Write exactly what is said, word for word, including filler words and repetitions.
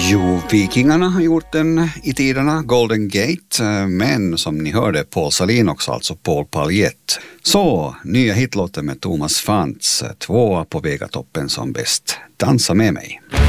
Jo, Vikingarna har gjort den i tiderna, Golden Gate, men som ni hörde Paul Salin också, alltså Paul Paljett. Så, nya hitlåten med Thomas Fantz, tvåa på Vegatoppen som bäst. Dansa med mig.